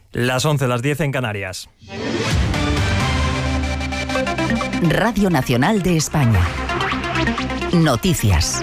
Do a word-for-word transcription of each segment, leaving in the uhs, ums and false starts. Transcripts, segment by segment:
Las once, las diez en Canarias. Radio Nacional de España. Noticias.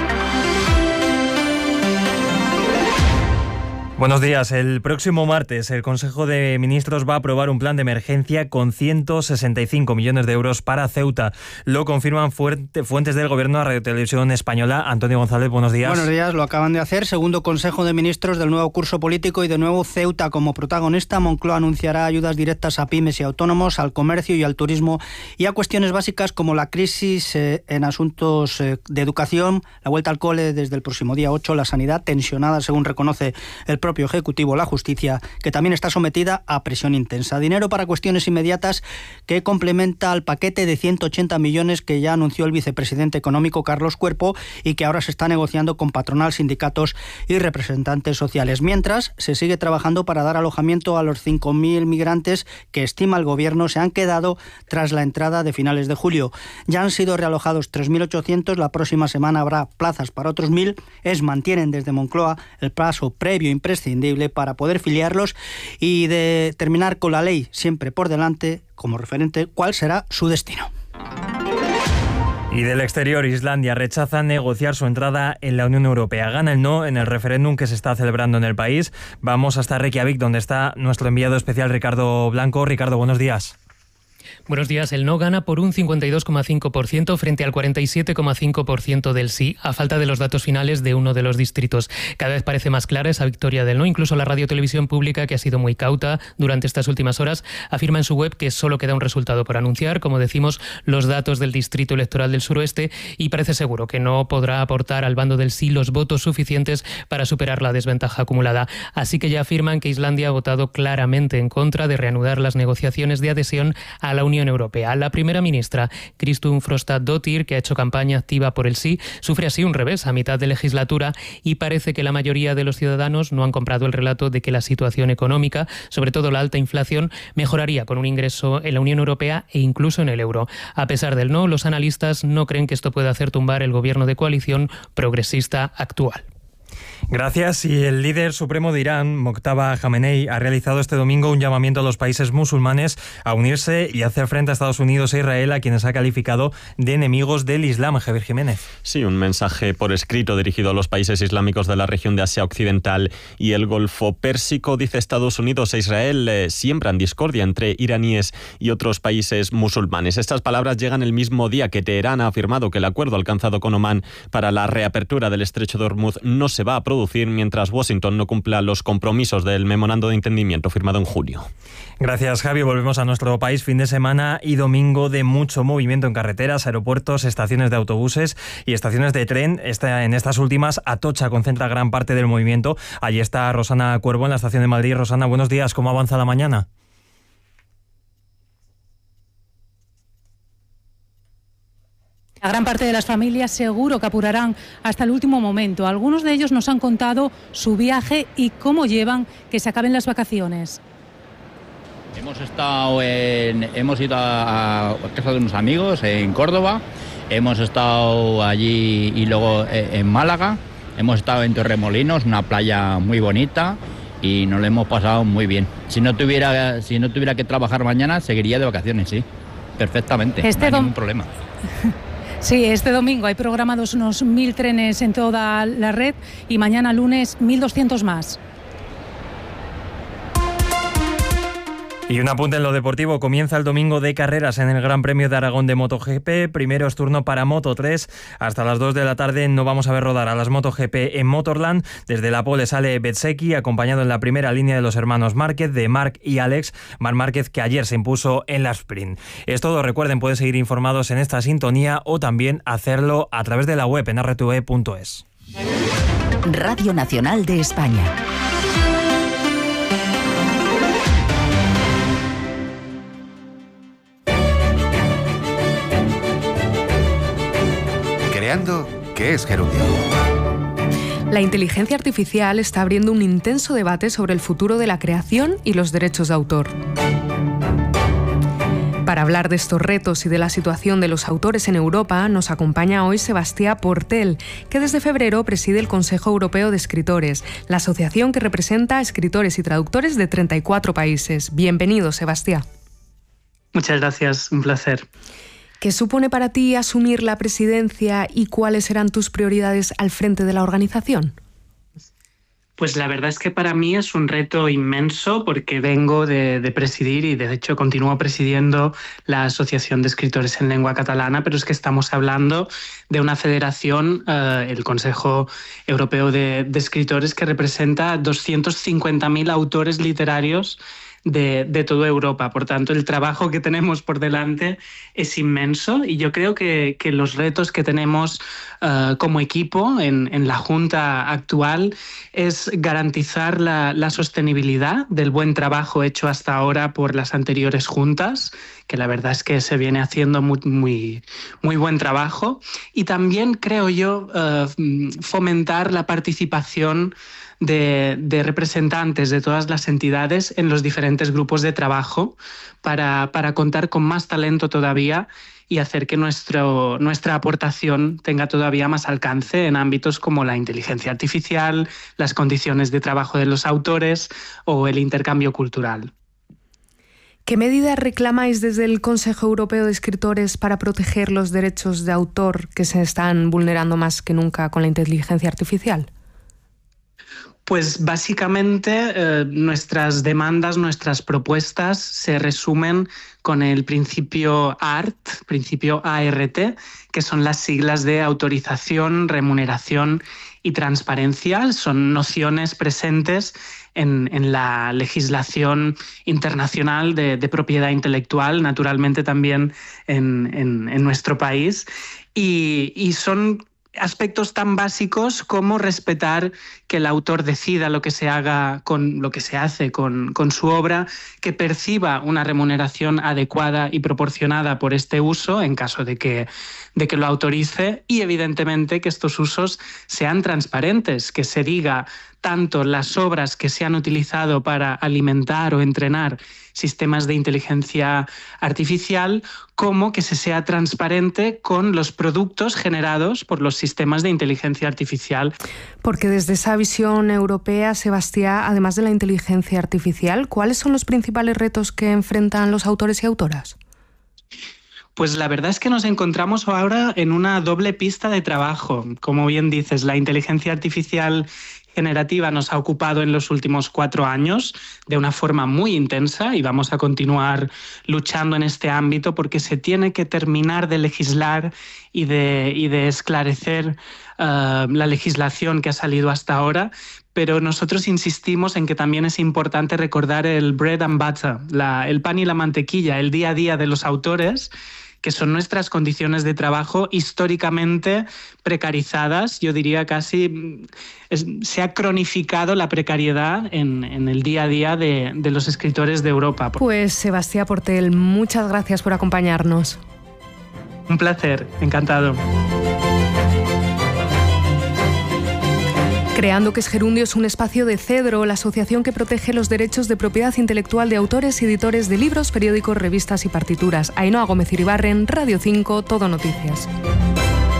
Buenos días. El próximo martes el Consejo de Ministros va a aprobar un plan de emergencia con ciento sesenta y cinco millones de euros para Ceuta. Lo confirman fuentes del Gobierno a Radio Televisión Española. Antonio González, buenos días. Buenos días, lo acaban de hacer. Segundo Consejo de Ministros del nuevo curso político y de nuevo Ceuta como protagonista. Moncloa anunciará ayudas directas a pymes y autónomos, al comercio y al turismo y a cuestiones básicas como la crisis eh, en asuntos eh, de educación, la vuelta al cole desde el próximo día ocho, la sanidad tensionada según reconoce el propio Ejecutivo, la justicia, que también está sometida a presión intensa. Dinero para cuestiones inmediatas que complementa al paquete de ciento ochenta millones que ya anunció el vicepresidente económico Carlos Cuerpo y que ahora se está negociando con patronal, sindicatos y representantes sociales. Mientras, se sigue trabajando para dar alojamiento a los cinco mil migrantes que estima el Gobierno se han quedado tras la entrada de finales de julio. Ya han sido realojados tres mil ochocientos, la próxima semana habrá plazas para otros mil. Es mantienen desde Moncloa el plazo previo imprescindible para poder filiarlos y de terminar con la ley siempre por delante como referente cuál será su destino. Y del exterior, Islandia rechaza negociar su entrada en la Unión Europea. Gana el no en el referéndum que se está celebrando en el país. Vamos hasta Reykjavik, donde está nuestro enviado especial Ricardo Blanco. Ricardo, buenos días. Buenos días. El no gana por un cincuenta y dos coma cinco por ciento frente al cuarenta y siete coma cinco por ciento del sí, a falta de los datos finales de uno de los distritos. Cada vez parece más clara esa victoria del no. Incluso la Radio Televisión Pública, que ha sido muy cauta durante estas últimas horas, afirma en su web que solo queda un resultado por anunciar, como decimos, los datos del Distrito Electoral del Suroeste, y parece seguro que no podrá aportar al bando del sí los votos suficientes para superar la desventaja acumulada. Así que ya afirman que Islandia ha votado claramente en contra de reanudar las negociaciones de adhesión a la Unión Europea. La primera ministra, Kristrún Frostadóttir, que ha hecho campaña activa por el sí, sufre así un revés a mitad de legislatura y parece que la mayoría de los ciudadanos no han comprado el relato de que la situación económica, sobre todo la alta inflación, mejoraría con un ingreso en la Unión Europea e incluso en el euro. A pesar del no, los analistas no creen que esto pueda hacer tumbar el gobierno de coalición progresista actual. Gracias. Y el líder supremo de Irán, Mojtaba Khamenei, ha realizado este domingo un llamamiento a los países musulmanes a unirse y hacer frente a Estados Unidos e Israel, a quienes ha calificado de enemigos del Islam. Javier Jiménez. Sí, un mensaje por escrito dirigido a los países islámicos de la región de Asia Occidental y el Golfo Pérsico. Dice Estados Unidos e Israel eh, siembran discordia entre iraníes y otros países musulmanes. Estas palabras llegan el mismo día que Teherán ha afirmado que el acuerdo alcanzado con Omán para la reapertura del estrecho de Hormuz no se va a producir mientras Washington no cumpla los compromisos del memorando de entendimiento firmado en julio. Gracias, Javi. Volvemos a nuestro país. Fin de semana y domingo de mucho movimiento en carreteras, aeropuertos, estaciones de autobuses y estaciones de tren. Esta, en estas últimas, Atocha concentra gran parte del movimiento. Allí está Rosana Cuervo en la estación de Madrid. Rosana, buenos días. ¿Cómo avanza la mañana? La gran parte de las familias seguro que apurarán hasta el último momento. Algunos de ellos nos han contado su viaje y cómo llevan que se acaben las vacaciones. Hemos estado en, hemos ido a, a casa de unos amigos en Córdoba, hemos estado allí y luego en Málaga, hemos estado en Torremolinos, una playa muy bonita, y nos lo hemos pasado muy bien. Si no tuviera, si no tuviera que trabajar mañana, seguiría de vacaciones, sí, perfectamente, este no hay dom- ningún problema. Sí, este domingo hay programados unos mil trenes en toda la red y mañana lunes mil doscientos más. Y un apunte en lo deportivo. Comienza el domingo de carreras en el Gran Premio de Aragón de MotoGP. Primero es turno para Moto tres. Hasta las dos de la tarde no vamos a ver rodar a las MotoGP en Motorland. Desde la pole sale Bezzecchi, acompañado en la primera línea de los hermanos Márquez, de Marc y Alex. Marc Márquez, que ayer se impuso en la sprint. Es todo. Recuerden, pueden seguir informados en esta sintonía o también hacerlo a través de la web en erre te ve punto es. Radio Nacional de España. ¿Qué es Gerundio? La inteligencia artificial está abriendo un intenso debate sobre el futuro de la creación y los derechos de autor. Para Para hablar de estos retos y de la situación de los autores en Europa, nos acompaña hoy Sebastià Portell, que desde febrero preside el Consejo Europeo de Escritores, la asociación que representa a escritores y traductores de treinta y cuatro países. Bienvenido, Sebastià. Muchas gracias, un placer. ¿Qué supone para ti asumir la presidencia y cuáles serán tus prioridades al frente de la organización? Pues la verdad es que para mí es un reto inmenso porque vengo de, de presidir y de hecho continúo presidiendo la Asociación de Escritores en Lengua Catalana, pero es que estamos hablando de una federación, eh, el Consejo Europeo de, de Escritores, que representa doscientos cincuenta mil autores literarios De, de toda Europa. Por tanto, el trabajo que tenemos por delante es inmenso y yo creo que, que los retos que tenemos uh, como equipo en, en la Junta actual es garantizar la, la sostenibilidad del buen trabajo hecho hasta ahora por las anteriores juntas, que la verdad es que se viene haciendo muy, muy, muy buen trabajo, y también creo yo uh, fomentar la participación De, de representantes de todas las entidades en los diferentes grupos de trabajo para, para contar con más talento todavía y hacer que nuestro, nuestra aportación tenga todavía más alcance en ámbitos como la inteligencia artificial, las condiciones de trabajo de los autores o el intercambio cultural. ¿Qué medidas reclamáis desde el Consejo Europeo de Escritores para proteger los derechos de autor que se están vulnerando más que nunca con la inteligencia artificial? Pues básicamente eh, nuestras demandas, nuestras propuestas se resumen con el principio A R T, principio A R T, que son las siglas de autorización, remuneración y transparencia. Son nociones presentes en, en la legislación internacional de, de propiedad intelectual, naturalmente también en, en, en nuestro país, y, y son aspectos tan básicos como respetar que el autor decida lo que se haga con lo que se hace con, con su obra, que perciba una remuneración adecuada y proporcionada por este uso en caso de que, de que lo autorice, y evidentemente que estos usos sean transparentes, que se diga tanto las obras que se han utilizado para alimentar o entrenar sistemas de inteligencia artificial, como que se sea transparente con los productos generados por los sistemas de inteligencia artificial. Porque desde esa visión europea, Sebastià, además de la inteligencia artificial, ¿cuáles son los principales retos que enfrentan los autores y autoras? Pues la verdad es que nos encontramos ahora en una doble pista de trabajo. Como bien dices, la inteligencia artificial generativa nos ha ocupado en los últimos cuatro años de una forma muy intensa y vamos a continuar luchando en este ámbito porque se tiene que terminar de legislar y de, y de esclarecer uh, la legislación que ha salido hasta ahora. Pero nosotros insistimos en que también es importante recordar el bread and butter, la, el pan y la mantequilla, el día a día de los autores, que son nuestras condiciones de trabajo históricamente precarizadas. Yo diría casi es, se ha cronificado la precariedad en, en el día a día de, de los escritores de Europa. Pues Sebastià Portell, muchas gracias por acompañarnos. Un placer, encantado. Creando que es Gerundio es un espacio de Cedro, la asociación que protege los derechos de propiedad intelectual de autores y editores de libros, periódicos, revistas y partituras. Ainhoa Gómez Iribarren, Radio cinco, Todo Noticias.